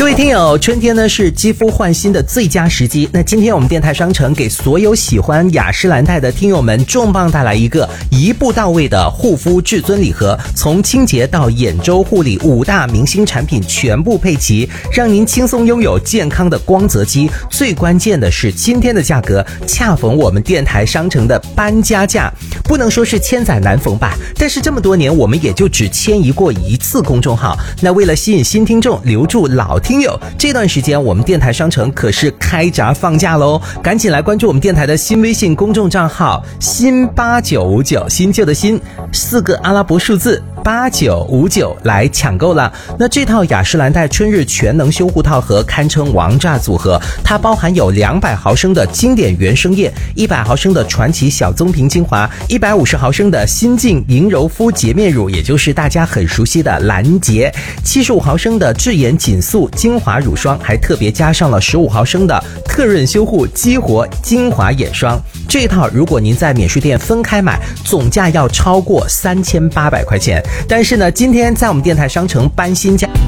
各位听友，春天呢是肌肤焕新的最佳时机。那今天我们电台商城给所有喜欢雅诗兰黛的听友们重磅带来一个一步到位的护肤至尊礼盒，从清洁到眼周护理5大明星产品全部配齐，让您轻松拥有健康的光泽肌。最关键的是今天的价格恰逢我们电台商城的搬家价，不能说是千载难逢吧，但是这么多年我们也就只迁移过一次公众号。那为了吸引新听众，留住老听友，这段时间我们电台商城可是开闸放假喽，赶紧来关注我们电台的新微信公众账号新8959，新旧的新4个阿拉伯数字8959来抢购了。那这套雅诗兰黛春日全能修护套盒堪称王炸组合，它包含有200毫升的经典原生液，100毫升的传奇小棕瓶精华，150毫升的新净莹柔肤洁面乳，也就是大家很熟悉的兰洁，75毫升的智妍紧塑精华乳霜，还特别加上了15毫升的特润修护激活精华眼霜。这套如果您在免税店分开买，总价要超过3800块钱。但是呢，今天在我们电台商城搬新家，